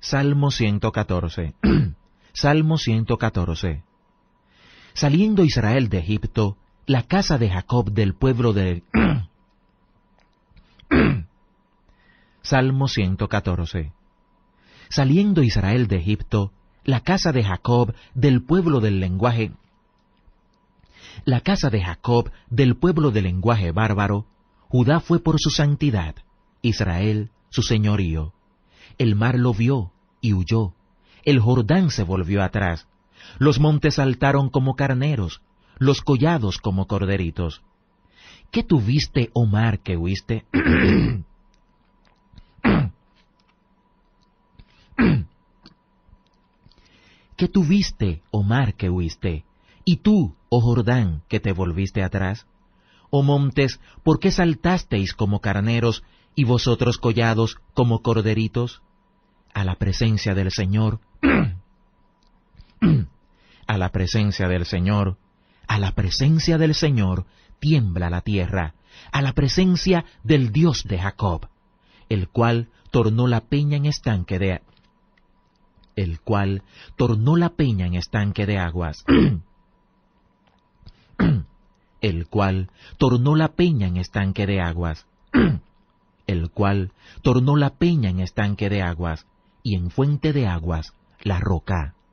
Salmo 114. Salmo 114. Saliendo Israel de Egipto, la casa de Jacob del pueblo de... Salmo 114. Saliendo Israel de Egipto, la casa de Jacob del pueblo del lenguaje... La casa de Jacob del pueblo del lenguaje bárbaro, Judá fue por su santidad, Israel su señorío. El mar lo vio y huyó, el Jordán se volvió atrás, los montes saltaron como carneros, los collados como corderitos. ¿Qué tuviste, oh mar, que huiste? ¿Qué tuviste, oh mar, que huiste? ¿Y tú, oh Jordán, que te volviste atrás? Oh montes, ¿por qué saltasteis como carneros, y vosotros collados como corderitos? A la presencia del Señor, a la presencia del Señor, a la presencia del Señor, tiembla la tierra, a la presencia del Dios de Jacob, el cual tornó la peña en estanque de aguas. El cual tornó la peña en estanque de aguas. El cual tornó la peña en estanque de aguas, y en fuente de aguas la roca.